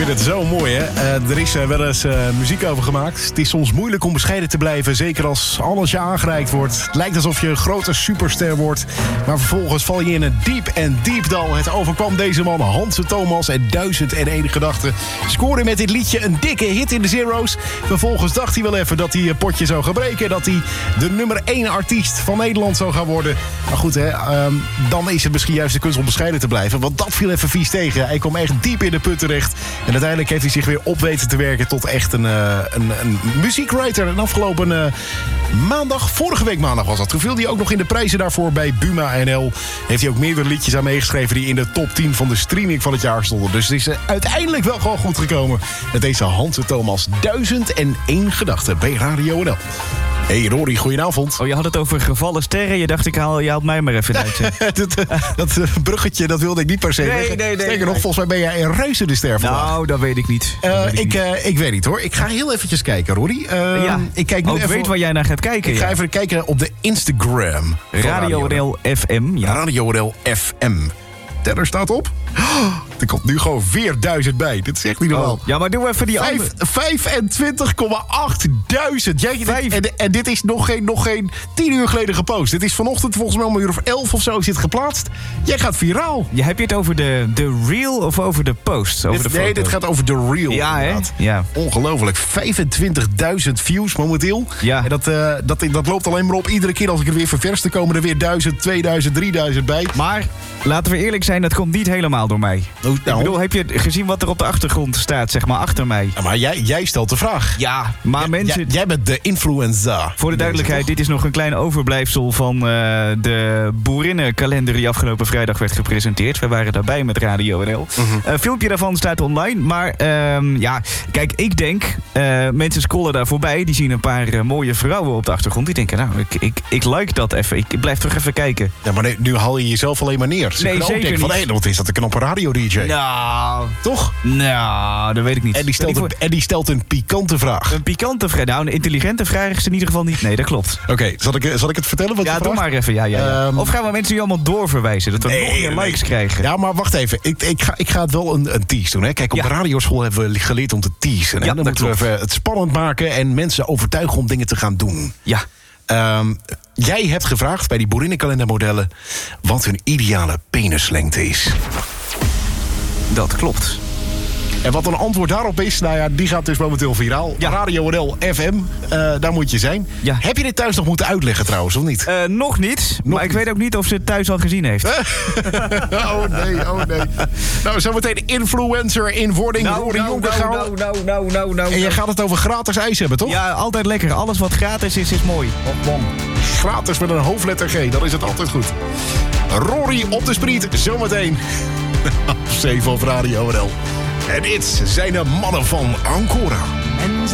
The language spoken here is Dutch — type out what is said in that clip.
vind het zo mooi, hè? Er is wel eens muziek over gemaakt. Het is soms moeilijk om bescheiden te blijven, zeker als alles je aangereikt wordt. Het lijkt alsof je een grote superster wordt, maar vervolgens val je in een diep dal. Het overkwam deze man, Hanse Thomas, en 1001 gedachten. Scoorde met dit liedje een dikke hit in de Zero's. Vervolgens dacht hij wel even dat hij een potje zou gaan breken, dat hij de nummer 1 artiest van Nederland zou gaan worden. Maar goed, hè, dan is het misschien juist de kunst om bescheiden te blijven, want dat viel even vies tegen. Hij kwam echt diep in de put terecht. En uiteindelijk heeft hij zich weer op weten te werken tot echt een muziekwriter. En afgelopen maandag, vorige week maandag was dat, toen viel hij ook nog in de prijzen daarvoor bij Buma NL. Heeft hij ook meerdere liedjes aan meegeschreven die in de top 10 van de streaming van het jaar stonden. Dus het is uiteindelijk wel gewoon goed gekomen met deze Hanse Thomas. 1001 gedachten bij Radio NL. Hey Rory, goedenavond. Oh, je had het over gevallen sterren. Je dacht, je haalt mij maar even uit. dat bruggetje, dat wilde ik niet per se leggen. Nee. Sterker nog, volgens mij ben jij een reuzende ster vandaag. Nou, dat weet ik niet. Ik weet niet hoor. Ik ga heel eventjes kijken, Rory. Ik kijk nu ook even. weet waar jij naar gaat kijken. Ik ga even kijken op de Instagram. Radio NL FM. Ja. Radio NL FM. Teller staat op. Er komt nu gewoon weer 1000 bij. Dit is echt niet normaal. Ja, maar doe even die 25.800. En dit is nog geen 10 uur geleden gepost. Dit is vanochtend volgens mij om 11:00 of zo is dit geplaatst. Jij gaat viraal. Heb je het over de reel of over de post? Nee, dit gaat over de reel. Ja, hè? Ja. Ongelooflijk. 25.000 views momenteel. Ja. En dat loopt alleen maar op. Iedere keer als ik het weer ververs, dan komen er weer 1000, 2000, 3000 bij. Maar laten we eerlijk zijn, dat komt niet helemaal door mij. Ik bedoel, heb je gezien wat er op de achtergrond staat, zeg maar, achter mij? Ja, maar jij stelt de vraag. Ja, maar mensen... Jij bent de influencer. Voor de duidelijkheid, dit is nog een klein overblijfsel van de boerinnenkalender die afgelopen vrijdag werd gepresenteerd. We waren daarbij met Radio NL. Een filmpje daarvan staat online. Maar kijk, ik denk, mensen scrollen daar voorbij. Die zien een paar mooie vrouwen op de achtergrond. Die denken, nou, ik like dat even. Ik blijf toch even kijken. Ja, maar nu haal je jezelf alleen maar neer. Nee, zeker niet. Wat is dat een knappe radio-dj? Nou... Toch? Nou, dat weet ik niet. En die stelt een pikante vraag. Een pikante vraag? Nou, een intelligente vraag is in ieder geval niet. Nee, dat klopt. Oké, zal ik het vertellen? Wat ja, doe maar even. Ja. Of gaan we mensen nu allemaal doorverwijzen? Dat we nog meer likes krijgen? Ja, maar wacht even. Ik ga het wel een tease doen. Hè. Kijk, op de radioschool hebben we geleerd om te teasen. En dan moeten we het spannend maken en mensen overtuigen om dingen te gaan doen. Ja. Jij hebt gevraagd bij die boerinnenkalendermodellen wat hun ideale penislengte is. Dat klopt. En wat een antwoord daarop is, nou ja, die gaat dus momenteel viraal. Ja. Radio NL FM, daar moet je zijn. Ja. Heb je dit thuis nog moeten uitleggen trouwens, of niet? Nog niet, maar ik weet ook niet of ze het thuis al gezien heeft. Oh nee. Nou, zometeen influencer in wording. Nou. En je gaat het over gratis ijs hebben, toch? Ja, altijd lekker. Alles wat gratis is mooi. Gratis met een hoofdletter G, dan is het altijd goed. Rory op de spriet, zometeen. Op 7 op Radio NL. En dit zijn de mannen van Ancora.